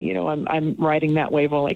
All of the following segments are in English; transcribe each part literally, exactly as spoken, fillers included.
you know, I'm I'm riding that wave while I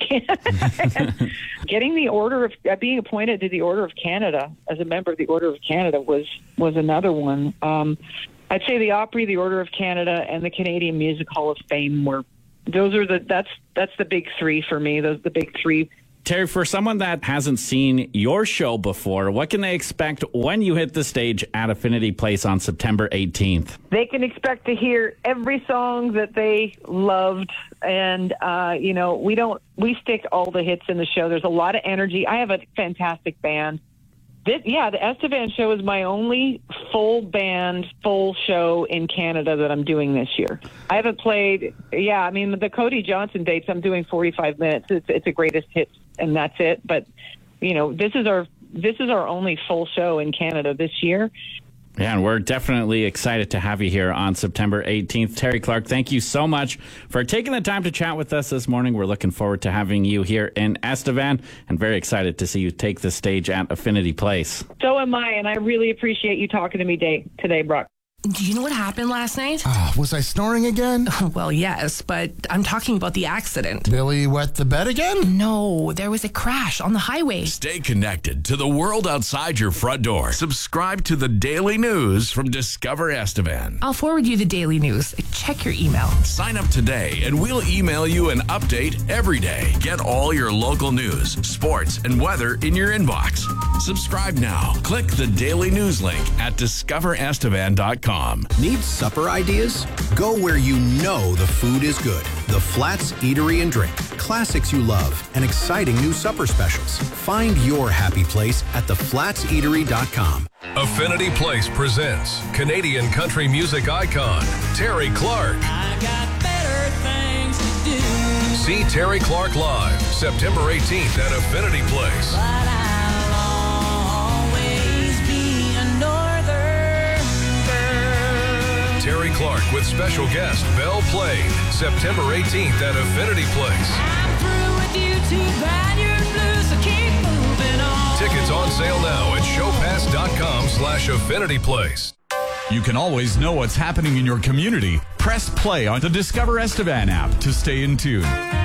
can. Getting the Order of uh, being appointed to the Order of Canada as a member of the Order of Canada was was another one. Um, I'd say the Opry, the Order of Canada, and the Canadian Music Hall of Fame were those are the that's that's the big three for me. Those are the big three. Terry, for someone that hasn't seen your show before, what can they expect when you hit the stage at Affinity Place on September eighteenth? They can expect to hear every song that they loved. And, uh, you know, we don't we stick all the hits in the show. There's a lot of energy. I have a fantastic band. This, yeah, the Estevan show is my only full band, full show in Canada that I'm doing this year. I haven't played, yeah, I mean, the Cody Johnson dates, I'm doing forty-five minutes. It's, it's a greatest hits, and that's it. But, you know, this is our this is our only full show in Canada this year. Yeah, and we're definitely excited to have you here on September eighteenth. Terry Clark, thank you so much for taking the time to chat with us this morning. We're looking forward to having you here in Estevan and very excited to see you take the stage at Affinity Place. So am I, and I really appreciate you talking to me day, today, Brock. Do you know what happened last night? Uh, was I snoring again? Well, yes, but I'm talking about the accident. Billy wet the bed again? No, there was a crash on the highway. Stay connected to the world outside your front door. Subscribe to the Daily News from Discover Estevan. I'll forward you the daily news. Check your email. Sign up today and we'll email you an update every day. Get all your local news, sports, and weather in your inbox. Subscribe now. Click the Daily News link at discover estevan dot com. Need supper ideas? Go where you know the food is good. The Flats Eatery and Drink. Classics you love and exciting new supper specials. Find your happy place at the flats eatery dot com. Affinity Place presents Canadian country music icon Terry Clark. I got better things to do. See Terry Clark live September eighteenth at Affinity Place. But I'll always be a northern girl. Terry Clark with special guest Belle Plain September eighteenth at Affinity Place. I'm through with you, too bad you're blue, so keep moving on. Tickets on sale now at showpass dot com slash affinity place. You can always know what's happening in your community. Press play on the Discover Estevan app to stay in tune.